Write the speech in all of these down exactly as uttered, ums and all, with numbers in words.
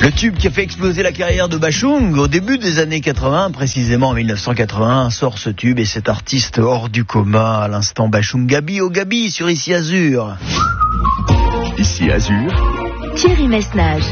Le tube qui a fait exploser la carrière de Bachung au début des années quatre-vingts, précisément en mille neuf cent quatre-vingt-un, sort ce tube et cet artiste hors du coma à l'instant Bachung. Gabi au Gabi sur Ici Azur. Ici Azur, Thierry Messnage.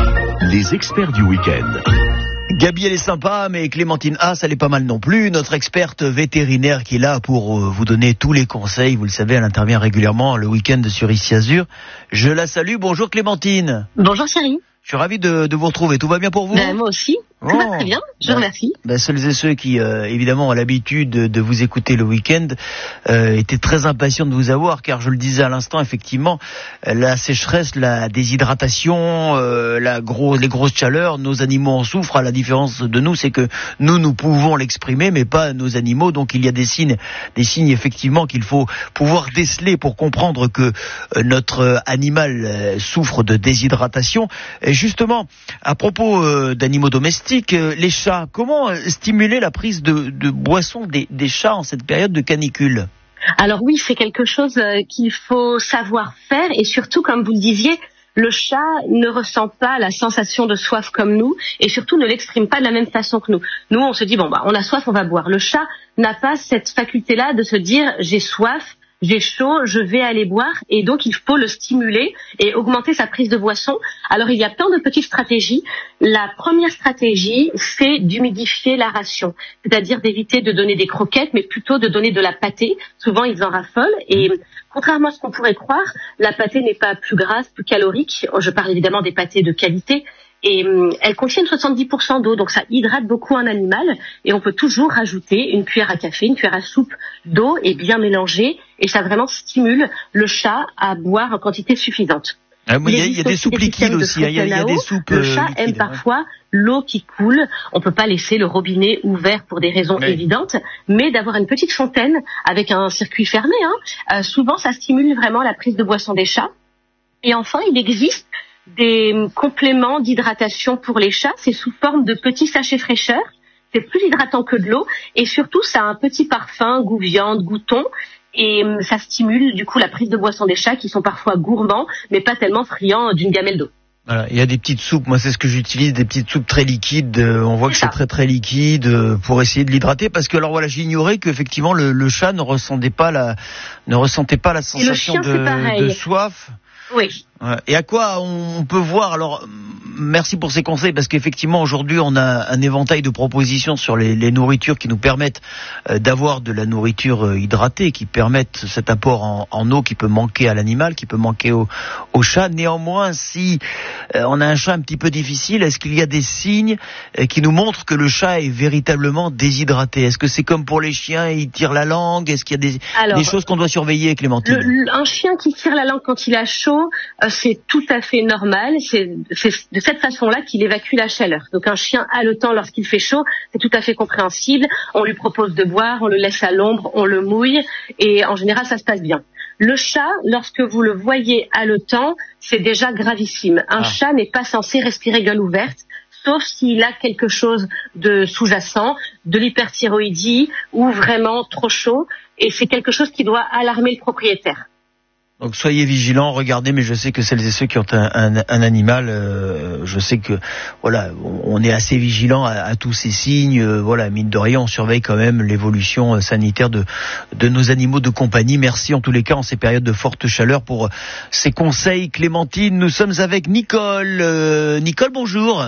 les experts du week-end. Gabi, elle est sympa, mais Clémentine Haas, elle est pas mal non plus. Notre experte vétérinaire qui est là pour euh, vous donner tous les conseils. Vous le savez, elle intervient régulièrement le week-end sur Ici Azur. Je la salue. Bonjour Clémentine. Bonjour Thierry. Je suis ravi de, de vous retrouver. Tout va bien pour vous? Ben, moi aussi. Tout Oh. va très bien. Je vous Ben, remercie. ben, celles et ceux qui, euh, évidemment, ont l'habitude de, de vous écouter le week-end euh, étaient très impatients de vous avoir, car je le disais à l'instant, effectivement, la sécheresse, la déshydratation, euh, la gros, les grosses chaleurs, nos animaux en souffrent. À la différence de nous, c'est que nous, nous pouvons l'exprimer, mais pas nos animaux. Donc, il y a des signes, des signes effectivement qu'il faut pouvoir déceler pour comprendre que euh, notre animal euh, souffre de déshydratation. Et justement, à propos euh, d'animaux domestiques, les chats, comment stimuler la prise de, de boissons des, des chats en cette période de canicule? Alors oui, c'est quelque chose euh, qu'il faut savoir faire et surtout, comme vous le disiez, le chat ne ressent pas la sensation de soif comme nous et surtout ne l'exprime pas de la même façon que nous. Nous, on se dit, bon, bah, on a soif, on va boire. Le chat n'a pas cette faculté-là de se dire, j'ai soif, j'ai chaud, je vais aller boire, et donc il faut le stimuler et augmenter sa prise de boisson. Alors il y a plein de petites stratégies. La première stratégie, c'est d'humidifier la ration, c'est-à-dire d'éviter de donner des croquettes, mais plutôt de donner de la pâtée. Souvent ils en raffolent, et contrairement à ce qu'on pourrait croire, la pâtée n'est pas plus grasse, plus calorique. Je parle évidemment des pâtés de qualité. Et hum, elles contiennent soixante-dix pour cent d'eau, donc ça hydrate beaucoup un animal. Et on peut toujours rajouter une cuillère à café, une cuillère à soupe d'eau et bien mélanger. Et ça vraiment stimule le chat à boire en quantité suffisante. Ah, il, y a, il y a des soupes des liquides aussi, il y a, il y a des soupes Le euh, chat liquides, aime ouais. parfois l'eau qui coule. On peut pas laisser le robinet ouvert pour des raisons Oui. évidentes, mais d'avoir une petite fontaine avec un circuit fermé, hein, euh, souvent ça stimule vraiment la prise de boisson des chats. Et enfin, il existe des compléments d'hydratation pour les chats, c'est sous forme de petits sachets fraîcheurs, c'est plus hydratant que de l'eau, et surtout ça a un petit parfum, goût viande, goût thon, et ça stimule du coup la prise de boisson des chats qui sont parfois gourmands, mais pas tellement friands d'une gamelle d'eau. Voilà, il y a des petites soupes, moi c'est ce que j'utilise, des petites soupes très liquides, euh, on voit que C'est c'est ça. très très liquide euh, pour essayer de l'hydrater, parce que alors voilà, j'ignorais qu'effectivement le, le chat ne ressentait pas la, ne ressentait pas la sensation chien, c'est de, pareil. de soif. Oui. Ouais. Et à quoi on peut voir, alors merci pour ces conseils, parce qu'effectivement aujourd'hui on a un éventail de propositions sur les, les nourritures qui nous permettent euh, d'avoir de la nourriture euh, hydratée, qui permettent cet apport en, en eau qui peut manquer à l'animal, qui peut manquer au, au chat. Néanmoins, si euh, on a un chat un petit peu difficile, est-ce qu'il y a des signes euh, qui nous montrent que le chat est véritablement déshydraté? Est-ce que c'est comme pour les chiens, il tire la langue? Est-ce qu'il y a des, Alors, des choses qu'on doit surveiller, Clémentine? Le, le- un chien qui tire la langue quand il a chaud, euh, c'est tout à fait normal. C'est, c'est de cette façon-là qu'il évacue la chaleur. Donc un chien haletant lorsqu'il fait chaud, c'est tout à fait compréhensible. On lui propose de boire, on le laisse à l'ombre, on le mouille, et en général ça se passe bien. Le chat, lorsque vous le voyez haletant, c'est déjà gravissime. Un Ah. chat n'est pas censé respirer gueule ouverte, sauf s'il a quelque chose de sous-jacent, de l'hyperthyroïdie ou vraiment trop chaud, et c'est quelque chose qui doit alarmer le propriétaire. Donc soyez vigilants, regardez, mais je sais que celles et ceux qui ont un, un, un animal, euh, je sais que voilà, on, on est assez vigilants à, à tous ces signes. Euh, voilà, mine de rien, on surveille quand même l'évolution euh, sanitaire de, de nos animaux de compagnie. Merci en tous les cas en ces périodes de forte chaleur pour euh, ces conseils, Clémentine. Nous sommes avec Nicole. Euh, Nicole, bonjour.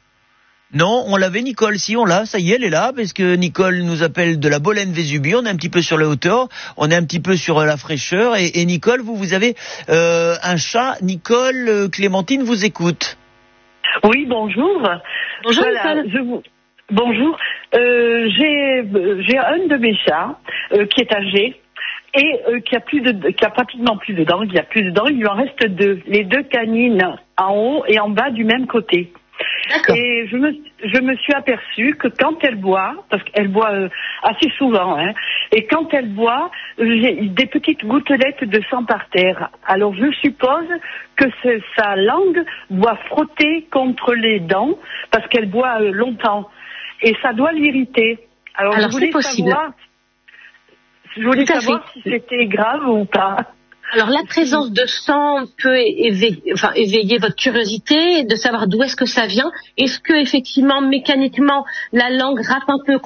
Non, on l'avait Nicole, si on l'a, ça y est, elle est là, parce que Nicole nous appelle de la Bolène-Vésubie, on est un petit peu sur la hauteur, on est un petit peu sur la fraîcheur, et, et Nicole, vous, vous avez euh, un chat, Nicole, euh, Clémentine vous écoute. Oui, bonjour. Bonjour, Voilà, Nicole. je vous... Bonjour. Euh, j'ai, j'ai un de mes chats euh, qui est âgé et euh, qui a plus de, qui a pratiquement plus de dents. Il y a plus de dents. Il lui en reste deux. Les deux canines en haut et en bas du même côté. D'accord. Et je me, je me suis aperçue que quand elle boit, parce qu'elle boit euh, assez souvent, hein, et quand elle boit, j'ai des petites gouttelettes de sang par terre. Alors je suppose que c'est, sa langue doit frotter contre les dents, parce qu'elle boit euh, longtemps. Et ça doit l'irriter. Alors, Alors, je voulais c'est possible. savoir, je voulais Tout à savoir fait. si c'était grave ou pas. Alors la présence de sang peut éveiller, enfin, éveiller votre curiosité, de savoir d'où est-ce que ça vient. Est-ce que effectivement mécaniquement la langue rate un peu